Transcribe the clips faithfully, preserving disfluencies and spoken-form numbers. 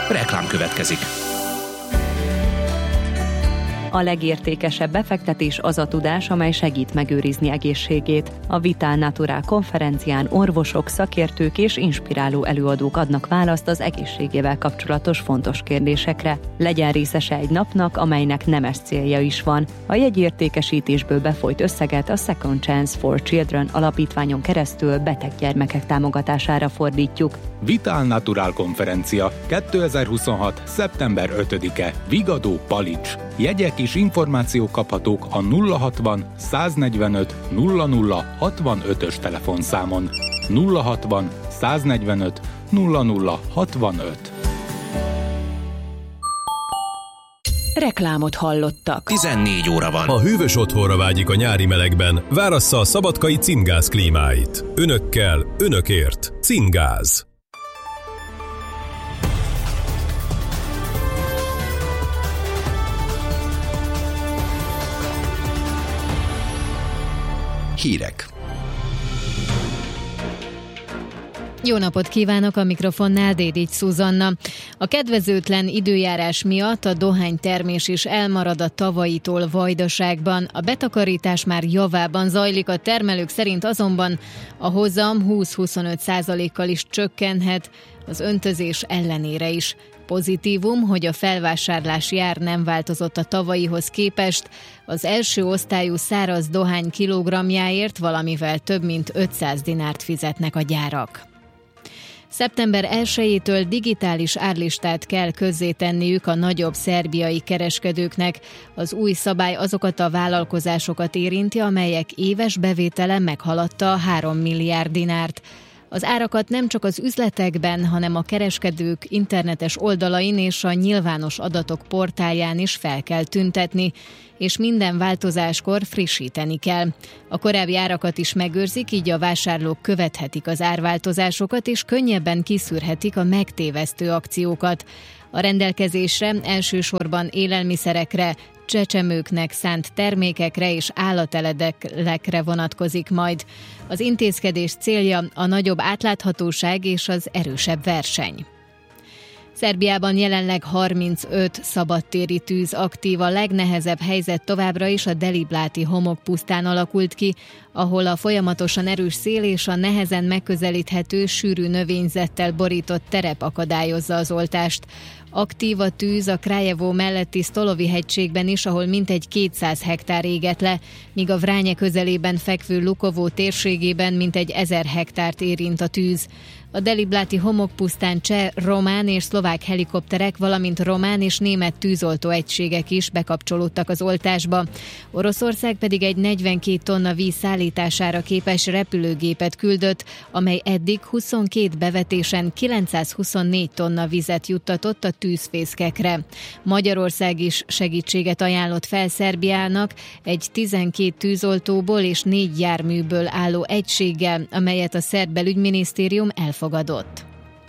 Reklám következik. A legértékesebb befektetés az a tudás, amely segít megőrizni egészségét. A Vital Natural konferencián orvosok, szakértők és inspiráló előadók adnak választ az egészségével kapcsolatos fontos kérdésekre. Legyen részese egy napnak, amelynek nemes célja is van. A jegyértékesítésből befolyt összeget a Second Chance for Children alapítványon keresztül beteg gyermekek támogatására fordítjuk. Vital Natural konferencia kétezer-huszonhat. szeptember ötödike. Vigadó, Palics. Jegyek és információk kaphatók a nulla hatvan száznegyvenöt nulla nulla hatvanötös telefonszámon. nulla hatvan száznegyvenöt nulla nulla hatvanöt. Reklámot hallottak. tizennégy óra van. A hűvös otthonra vágyik a nyári melegben, várassza a szabadkai Cimgáz klímáit. Önökkel, önökért. Cimgáz. Hírek. Jó napot kívánok, a mikrofonnál Dédics Szuzanna. A kedvezőtlen időjárás miatt a dohánytermés is elmarad a tavaitól Vajdaságban. A betakarítás már javában zajlik, a termelők szerint azonban a hozam húsz-huszonöt százalékkal is csökkenhet, az öntözés ellenére is. Pozitívum, hogy a felvásárlási ár nem változott a tavalyihoz képest. Az első osztályú száraz dohány kilogramjáért valamivel több mint ötszáz dinárt fizetnek a gyárak. szeptember elsejétől digitális árlistát kell közzétenniük a nagyobb szerbiai kereskedőknek. Az új szabály azokat a vállalkozásokat érinti, amelyek éves bevétele meghaladta a három milliárd dinárt. Az árakat nem csak az üzletekben, hanem a kereskedők internetes oldalain és a nyilvános adatok portálján is fel kell tüntetni, és minden változáskor frissíteni kell. A korábbi árakat is megőrzik, így a vásárlók követhetik az árváltozásokat, és könnyebben kiszűrhetik a megtévesztő akciókat. A rendelkezésre elsősorban élelmiszerekre, csecsemőknek szánt termékekre és állateledekre vonatkozik majd. Az intézkedés célja a nagyobb átláthatóság és az erősebb verseny. Szerbiában jelenleg harmincöt szabadtéri tűz aktív, a legnehezebb helyzet továbbra is a Delibláti homokpusztán alakult ki, ahol a folyamatosan erős szél és a nehezen megközelíthető, sűrű növényzettel borított terep akadályozza az oltást. Aktív a tűz a Kraljevo melletti Stolovi hegységben is, ahol mintegy kétszáz hektár égett le, míg a Vranje közelében fekvő Lukovó térségében mintegy ezer hektárt érint a tűz. A Delibláti homokpusztán cseh, román és szlovák helikopterek, valamint román és német tűzoltó egységek is bekapcsolódtak az oltásba. Oroszország pedig egy negyvenkét tonna víz szállítására képes repülőgépet küldött, amely eddig huszonkét bevetésen kilencszázhuszonnégy tonna vizet juttatott a tűzfészkekre. Magyarország is segítséget ajánlott fel Szerbiának egy tizenkét tűzoltóból és négy járműből álló egységgel, amelyet a szerb belügyminisztérium elfogadott.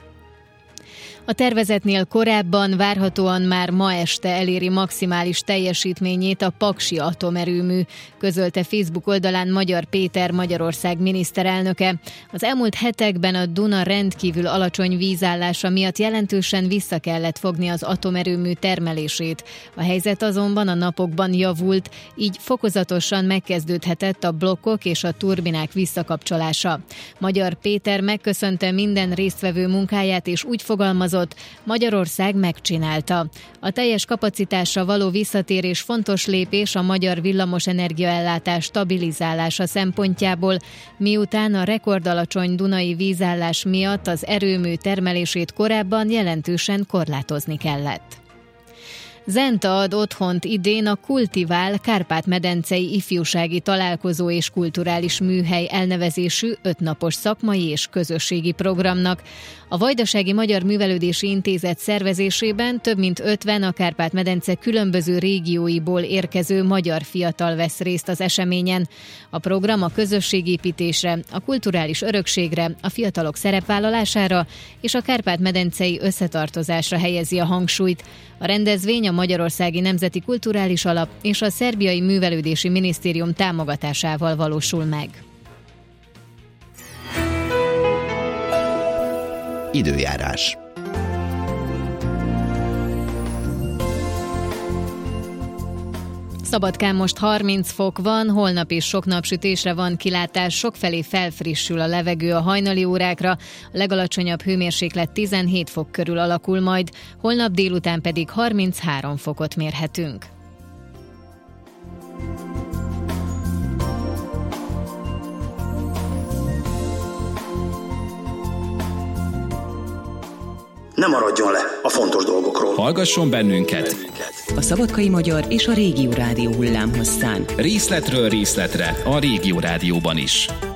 A tervezetnél korábban várhatóan már ma este eléri maximális teljesítményét a paksi atomerőmű, közölte Facebook oldalán Magyar Péter Magyarország miniszterelnöke. Az elmúlt hetekben a Duna rendkívül alacsony vízállása miatt jelentősen vissza kellett fogni az atomerőmű termelését. A helyzet azonban a napokban javult, így fokozatosan megkezdődhetett a blokkok és a turbinák visszakapcsolása. Magyar Péter megköszönte minden résztvevő munkáját és úgy fogalmazott, Magyarország megcsinálta. A teljes kapacitásra való visszatérés fontos lépés a magyar villamosenergiaellátás stabilizálása szempontjából, miután a rekordalacsony dunai vízállás miatt az erőmű termelését korábban jelentősen korlátozni kellett. Zenta ad otthont idén a Kultivál Kárpát-medencei ifjúsági találkozó és kulturális műhely elnevezésű ötnapos szakmai és közösségi programnak. A Vajdasági Magyar Művelődési Intézet szervezésében több mint ötven a Kárpát-medence különböző régióiból érkező magyar fiatal vesz részt az eseményen. A program a közösségépítésre, a kulturális örökségre, a fiatalok szerepvállalására és a kárpát-medencei összetartozásra helyezi a hangsúlyt. A rendezvény a Magyarországi Nemzeti Kulturális Alap és a Szerbiai Művelődési Minisztérium támogatásával valósul meg. Időjárás. Szabadkán most harminc fok van, holnap is sok napsütésre van kilátás, sokfelé felfrissül a levegő a hajnali órákra, a legalacsonyabb hőmérséklet tizenhét fok körül alakul majd, holnap délután pedig harminchárom fokot mérhetünk. Ne maradjon le a fontos dolgokról. Hallgasson bennünket a Szabadkai Magyar és a Régió Rádió hullámhosszán. Részletről részletre a Régió Rádióban is.